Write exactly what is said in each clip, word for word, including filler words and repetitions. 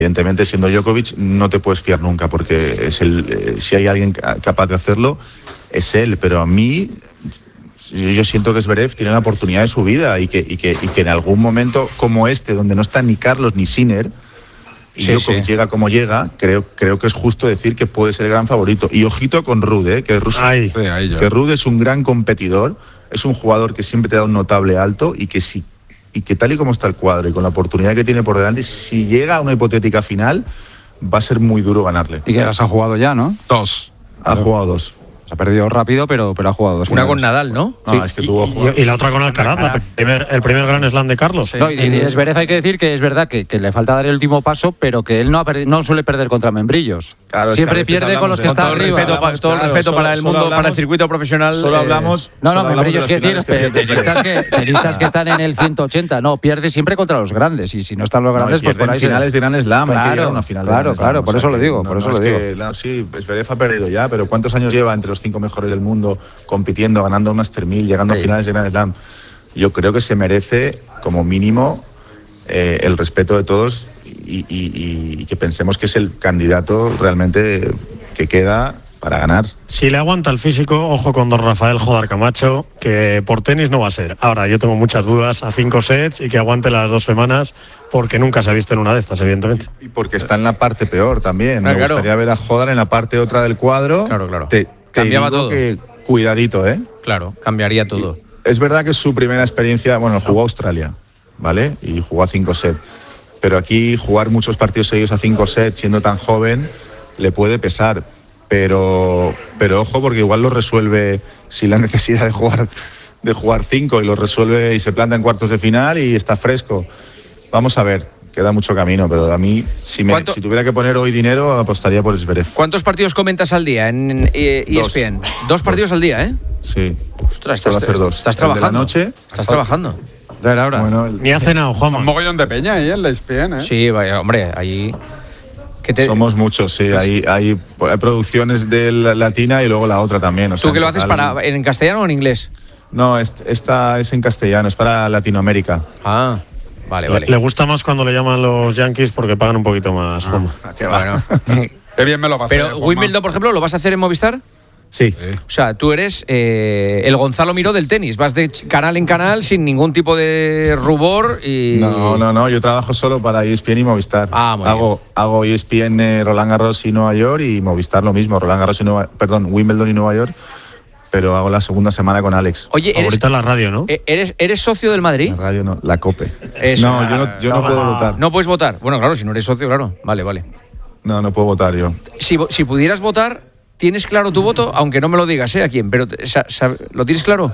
evidentemente siendo Djokovic no te puedes fiar nunca, porque es el, eh, si hay alguien capaz de hacerlo es él, pero a mí yo siento que Zverev tiene la oportunidad de su vida y que, y que, y que en algún momento como este, donde no está ni Carlos ni Sinner, y sí, Djokovic sí. llega como llega, creo, creo que es justo decir que puede ser el gran favorito. Y ojito con Rude, ¿eh? que, Rude, Ay, que Rude es un gran competidor, es un jugador que siempre te da un notable alto y que si y que tal y como está el cuadro y con la oportunidad que tiene por delante, si llega a una hipotética final, va a ser muy duro ganarle. Y que las ha jugado ya, ¿no? Dos. Ha pero, jugado dos. Se ha perdido rápido, pero, pero ha jugado dos. Una finales. con Nadal, ¿no? No, sí. es que tuvo y, y la otra con Alcaraz, el primer, el primer Grand Slam de Carlos. Sí. No, y de Zverev hay que decir que es verdad que, que le falta dar el último paso, pero que él no, ha perdi- no suele perder contra membrillos. Claro, siempre es que pierde con los que están arriba. Respeto, pa, todo el claro, respeto solo, para el mundo, hablamos, para el circuito profesional. Solo hablamos. Eh, no, no, solo membrillos quiere decir, que tenistas que, tenistas que están en el ciento ochenta. No, pierde siempre contra los grandes. Y si no están los grandes, no, pues por ahí. finales de Grand Slam, claro, hay que llegar a una final claro, de Grand Slam, claro, por o sea, eso lo digo, no, por eso no, lo es digo. Que, no, sí, Zverev ha perdido ya, pero ¿cuántos años lleva entre los cinco mejores del mundo compitiendo, ganando un Master mil, llegando sí. a finales de Grand Slam? Yo creo que se merece, como mínimo, eh, el respeto de todos y, y, y que pensemos que es el candidato realmente que queda para ganar. Si le aguanta el físico, ojo con don Rafael Jodar Camacho, que por tenis no va a ser. Ahora, yo tengo muchas dudas a cinco sets y que aguante las dos semanas, porque nunca se ha visto en una de estas, evidentemente. Y porque está en la parte peor también. Ah, Me claro. gustaría ver a Jodar en la parte otra del cuadro. Claro, claro. Te, te Cambiaba digo todo. Que cuidadito, ¿eh? Claro, cambiaría todo. Y es verdad que es su primera experiencia, bueno, jugó a Australia, ¿vale? Y jugó a cinco sets. Pero aquí jugar muchos partidos seguidos a cinco sets, siendo tan joven, le puede pesar. Pero, pero ojo, porque igual lo resuelve sin la necesidad de jugar de jugar cinco y lo resuelve y se planta en cuartos de final y está fresco. Vamos a ver, queda mucho camino, pero a mí, si, me, si tuviera que poner hoy dinero, apostaría por Zverev. ¿Cuántos partidos comentas al día en E S P N? Dos, dos partidos dos. al día, ¿eh? Sí. Ostras, estás, hacer dos. estás trabajando. El de la noche. Estás trabajando. Ahora. Bueno, el... Ni ha cenado, Juanma. Un mogollón de peña ahí en la E S P N, ¿eh? Sí, vaya, hombre, ahí... Te... Somos muchos, sí. Hay, hay, hay producciones de la latina y luego la otra también. O sea, ¿tú que lo haces para en castellano o en inglés? No, esta es en castellano, es para Latinoamérica. Ah, vale, vale. Le gusta más cuando le llaman los Yankees porque pagan un poquito más. Ah, qué bueno. Qué bien me lo pasé. Pero Wimbledon, por ejemplo, ¿lo vas a hacer en Movistar? Sí. O sea, tú eres eh, el Gonzalo Miró del tenis. Vas de canal en canal sin ningún tipo de rubor y... No, no, no. Yo trabajo solo para E S P N y Movistar. Ah, muy hago, bien. hago E S P N, Roland Garros y Nueva York y Movistar lo mismo. Roland Garros y Nueva... Perdón, Wimbledon y Nueva York. Pero hago la segunda semana con Alex. Oye, eres, ahorita en la radio, ¿no? ¿Eres, eres socio del Madrid? La radio no, la COPE. Eso. No, yo no, yo no, no puedo votar. No puedes votar. Bueno, claro, si no eres socio, claro. Vale, vale. No, no puedo votar yo. Si, si pudieras votar, ¿tienes claro tu voto? Aunque no me lo digas, ¿eh? ¿A quién? Pero ¿lo tienes claro?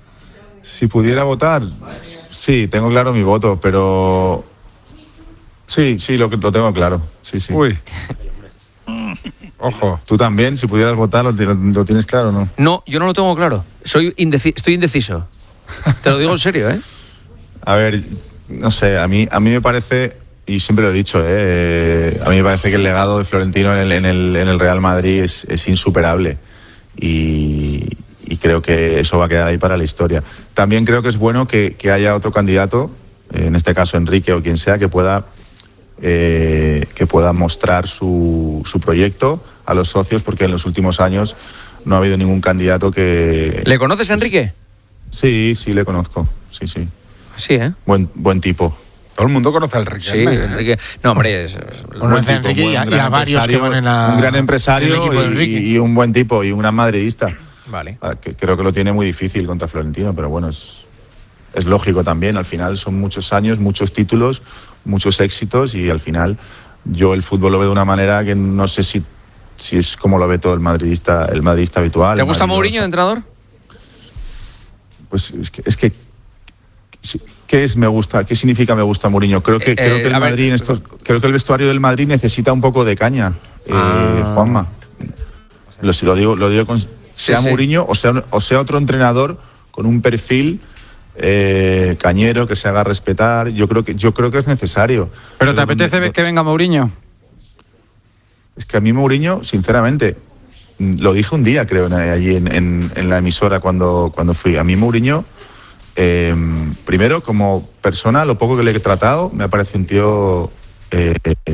Si pudiera votar, sí, tengo claro mi voto, pero... Sí, sí, lo, lo tengo claro. Sí, sí. Uy. Ojo. ¿Tú también, si pudieras votar, lo, lo, lo tienes claro o no? No, yo no lo tengo claro. Soy indeci- estoy indeciso. Te lo digo en serio, ¿eh? A ver, no sé, a mí, a mí me parece, y siempre lo he dicho, ¿eh? a mí me parece que el legado de Florentino en el, en el, en el Real Madrid es, es insuperable. Y, y creo que eso va a quedar ahí para la historia. También creo que es bueno que, que haya otro candidato, en este caso Enrique o quien sea, que pueda... Eh, que pueda mostrar su, su proyecto a los socios, porque en los últimos años no ha habido ningún candidato que... ¿Le conoces a Enrique? Sí, sí, le conozco, sí, sí. Sí, ¿eh? Buen, buen tipo. Todo el mundo conoce al Riquelme. Sí, Enrique. No, hombre, es... Conoce a Enrique y a, y a varios que van en la... Un gran empresario y, y un buen tipo y un gran madridista. Vale. Que creo que lo tiene muy difícil contra Florentino, pero bueno, es, es lógico también. Al final son muchos años, muchos títulos, muchos éxitos y al final yo el fútbol lo veo de una manera que no sé si, si es como lo ve todo el madridista, el madridista habitual. ¿Te gusta Mourinho de entrenador? Pues es que, es que ¿qué es me gusta? ¿Qué significa me gusta Mourinho? Creo que, eh, creo que el Madrid ver, en estos, creo que el vestuario del Madrid necesita un poco de caña, ah. eh, Juanma. Lo, lo digo, lo digo con, sea sí, Mourinho sí. o sea o sea otro entrenador con un perfil Eh, cañero, que se haga respetar. Yo creo que yo creo que es necesario. ¿Pero te apetece ver que venga Mourinho? Es que a mí Mourinho, sinceramente, lo dije un día, creo, allí en, en, en la emisora cuando, cuando fui. A mí Mourinho, eh, primero, como persona, lo poco que le he tratado, me parece un tío eh,